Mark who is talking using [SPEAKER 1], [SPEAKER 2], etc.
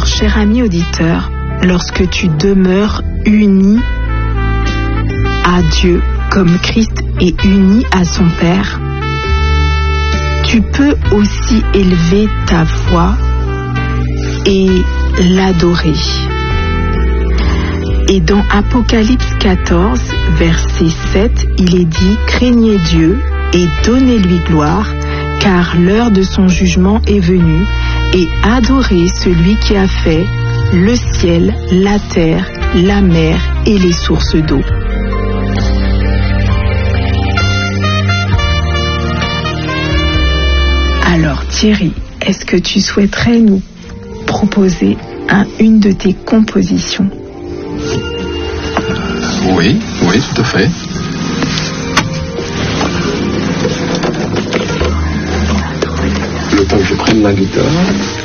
[SPEAKER 1] Alors, cher ami auditeur, lorsque tu demeures uni à Dieu comme Christ est uni à son Père, tu peux aussi élever ta voix et l'adorer. Et dans Apocalypse 14, verset 7, il est dit « Craignez Dieu et donnez-lui gloire, car l'heure de son jugement est venue, et adorez celui qui a fait le ciel, la terre, la mer et les sources d'eau. » Alors Thierry, est-ce que tu souhaiterais nous proposer une de tes compositions?
[SPEAKER 2] Oui, tout à fait. Le temps que je prenne ma guitare.